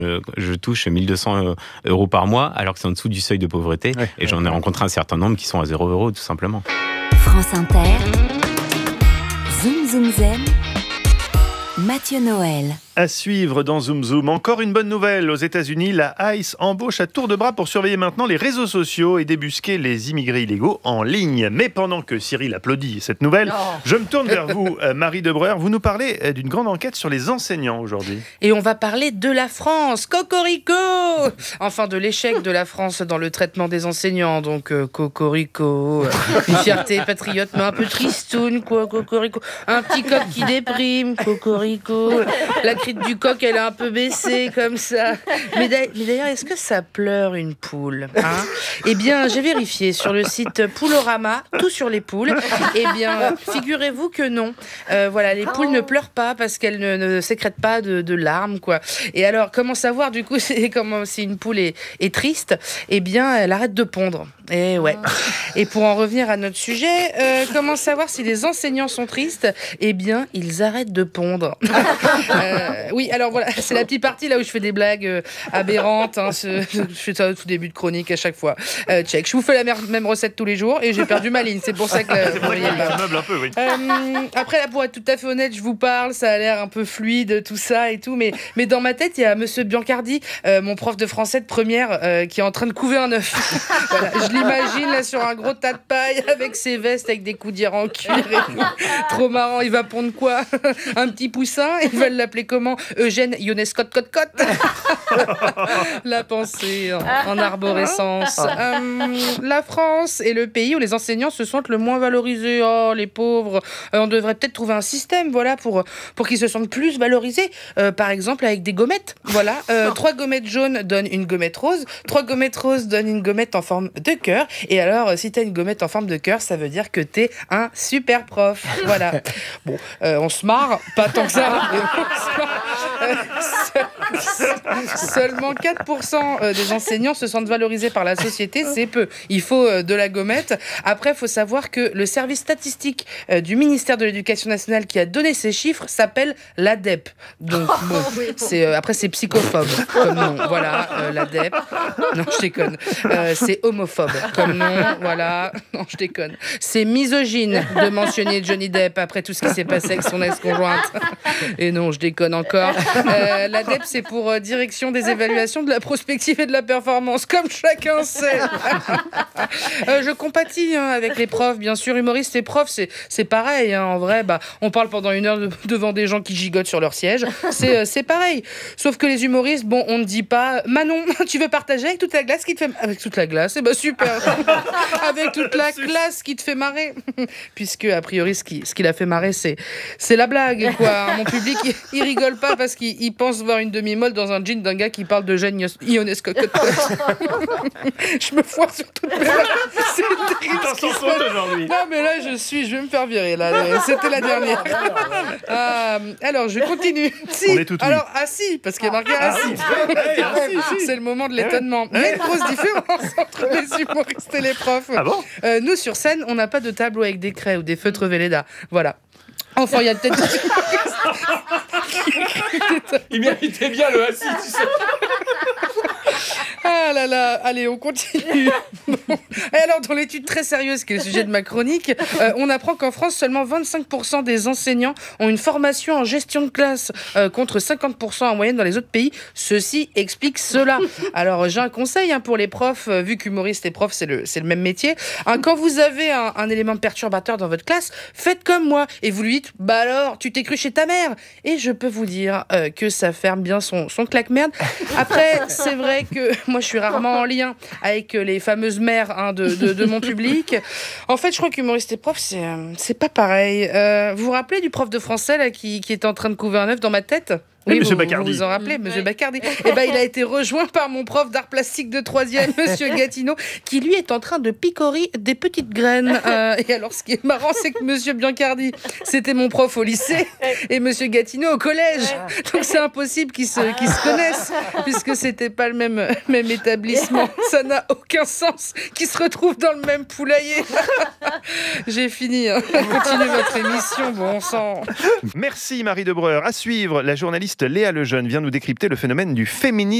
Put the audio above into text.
je touche 1200 euros par mois, alors que c'est en dessous du seuil de pauvreté. Ouais, et j'en ai rencontré un certain nombre qui sont à 0 euros, tout simplement. France Inter, Zoom Zoom Zen, Mathieu Noël. À suivre dans Zoom Zoom, encore une bonne nouvelle. Aux États-Unis, la ICE embauche à tour de bras pour surveiller maintenant les réseaux sociaux et débusquer les immigrés illégaux en ligne. Mais pendant que Cyril applaudit cette nouvelle, je me tourne vers vous, Marie Debreur. Vous nous parlez d'une grande enquête sur les enseignants aujourd'hui. Et on va parler de la France. Cocorico! Enfin, de l'échec de la France dans le traitement des enseignants. Donc, cocorico. Une fierté patriote, mais un peu tristoun, quoi, cocorico. Un petit coq qui déprime, cocorico. La crête du coq, elle est un peu baissée, comme ça. Mais d'ailleurs, est-ce que ça pleure une poule, hein? Eh bien, j'ai vérifié sur le site Poulorama, tout sur les poules. Eh bien, figurez-vous que non. Voilà, les poules ne pleurent pas parce qu'elles ne sécrètent pas de larmes, quoi. Et alors, comment savoir, du coup, si une poule est triste? Eh bien, elle arrête de pondre. Et ouais. Et pour en revenir à notre sujet, comment savoir si les enseignants sont tristes? Eh bien, ils arrêtent de pondre. Oui, alors voilà, c'est la petite partie là où je fais des blagues aberrantes. Hein, je fais ça au tout début de chronique à chaque fois. Check. Je vous fais la même recette tous les jours et j'ai perdu ma ligne. C'est pour ça que meuble un peu, oui. Après, là, pour être tout à fait honnête, je vous parle, ça a l'air un peu fluide, tout ça et tout, mais dans ma tête, il y a Monsieur Biancardi, mon prof de français de première, qui est en train de couver un œuf. Voilà, je l'imagine là sur un gros tas de paille avec ses vestes avec des coudières en cuir et tout. Trop marrant. Il va pondre quoi? Un petit poussin. Ils veulent l'appeler comment? Eugène Ionescott Cot. La pensée en arborescence. La France est le pays où les enseignants se sentent le moins valorisés. Oh, les pauvres. On devrait peut-être trouver un système, voilà, pour qu'ils se sentent plus valorisés. Par exemple, avec des gommettes. Voilà. 3 gommettes jaunes donnent une gommette rose. 3 gommettes roses donnent une gommette en forme de cœur. Et alors, si t'as une gommette en forme de cœur, ça veut dire que t'es un super prof. Voilà. Bon, on se marre, pas tant que ça. Seulement 4% des enseignants se sentent valorisés par la société, c'est peu. Il faut de la gommette. Après, il faut savoir que le service statistique du ministère de l'Éducation nationale qui a donné ces chiffres s'appelle l'ADEP. Donc, bon, après, c'est psychophobe comme nom. Voilà, l'ADEP. Non, je déconne. C'est homophobe comme nom. Voilà. Non, je déconne. C'est misogyne de mentionner Johnny Depp après tout ce qui s'est passé avec son ex-conjointe. Et non, je déconne encore. L'ADEP, c'est pour Direction des évaluations de la prospective et de la performance, comme chacun sait. Je compatis avec les profs, bien sûr, humoristes et profs, c'est pareil. Hein, en vrai, on parle pendant 1 heure devant des gens qui gigotent sur leur siège. C'est pareil. Sauf que les humoristes, bon, on ne dit pas Manon, tu veux partager avec toute la glace qui te fait... Avec toute la glace, eh ben super. Avec toute la classe qui te fait marrer. Puisque, a priori, ce qui l'a fait marrer, c'est la blague, quoi. Mon public, il rigole pas parce qu'il pense voir une demi-molle dans un jean d'un gars qui parle de Eugène Ionescott. Je me foire sur toute mes blagues. C'est terrible ce qui se passe aujourd'hui. Non, mais là, je vais me faire virer, là. C'était la dernière. Alors, je continue. Si. On est tout alors, si, parce qu'il y a marqué si. C'est le moment de l'étonnement. Il y a une grosse différence entre les humoristes et les profs. Ah bon? Nous, sur scène, on n'a pas de tableau avec des craies ou des feutres Velleda. Voilà. Enfin, il y a peut-être... Il méritait bien le assis, tu sais. Ah là là, allez, on continue. Bon. Et alors, dans l'étude très sérieuse qui est le sujet de ma chronique, on apprend qu'en France, seulement 25% des enseignants ont une formation en gestion de classe, contre 50% en moyenne dans les autres pays. Ceci explique cela. Alors, j'ai un conseil pour les profs, vu qu'humoristes et profs, c'est le même métier. Quand vous avez un élément perturbateur dans votre classe, faites comme moi et vous lui dites, alors, tu t'es cru chez ta mère. Et je peux vous dire que ça ferme bien son claque-merde. Après, c'est vrai que moi, je suis rarement en lien avec les fameuses mères de mon public. En fait, je crois qu'humoriste et prof, c'est pas pareil. Vous vous rappelez du prof de français là, qui était en train de couver un œuf dans ma tête ? Oui, Monsieur Bacardi. Vous vous en rappelez, Monsieur Bacardi. Eh ben, il a été rejoint par mon prof d'art plastique de 3e, Monsieur Gatineau, qui lui est en train de picorer des petites graines. Et alors, ce qui est marrant, c'est que Monsieur Biancardi, c'était mon prof au lycée, et Monsieur Gatineau au collège. Donc, c'est impossible qu'ils se connaissent, puisque c'était pas le même établissement. Ça n'a aucun sens qu'ils se retrouvent dans le même poulailler. J'ai fini. Continuez votre émission, bon sang. Merci Marie Debreur. À suivre, la journaliste journaliste Léa Lejeune vient nous décrypter le phénomène du féminisme